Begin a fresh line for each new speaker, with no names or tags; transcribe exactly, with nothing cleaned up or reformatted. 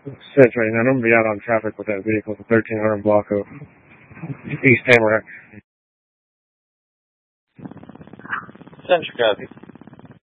Six right now. I'm going to be out on traffic with that vehicle, the thirteen hundred block of East Tamarack.
Central copy.